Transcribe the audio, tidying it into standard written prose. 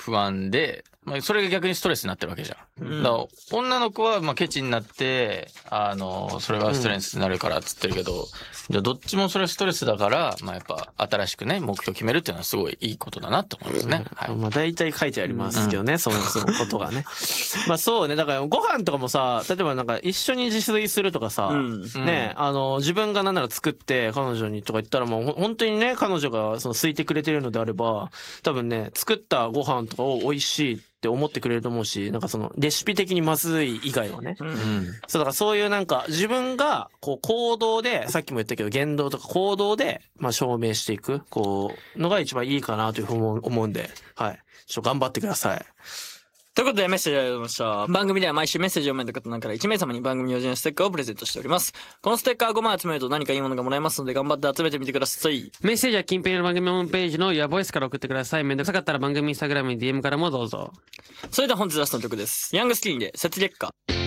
不安で、まあ、それが逆にストレスになってるわけじゃん。だから女の子は、まあ、ケチになって、それがストレスになるからっつってるけど、じゃあどっちもそれストレスだから、まあ、やっぱ、新しくね、目標決めるっていうのはすごいいいことだなと思いますね。はい。 まあ大体書いてありますけどね、そのことがね。まあそうね、だからご飯とかもさ、例えばなんか一緒に自炊するとかさ、ね、自分がなんなら作って彼女にとか言ったらもう本当にね、彼女がその空いてくれてるのであれば、多分ね、作ったご飯とかを美味しいって思ってくれると思うし、なんかそのレシピ的にまずい以外はね。そうだからそういうなんか自分がこう行動で、さっきも言ったけど言動とか行動でまあ証明していく、こう、のが一番いいかなというふうに思うんで、はい。ちょっと頑張ってください。 ということでメッセージありがとうございました。番組では毎週メッセージを読めた方の中から1名様に番組用事のステッカーをプレゼントしております。このステッカー5枚集めると何かいいものがもらえますので頑張って集めてみてください。 メッセージは近辺の番組ホームページのYour Voiceから送ってください。めんどくさかったら番組インスタグラムに DM からもどうぞ。 それでは本日ラストの曲です。ヤングスキリンで雪月花。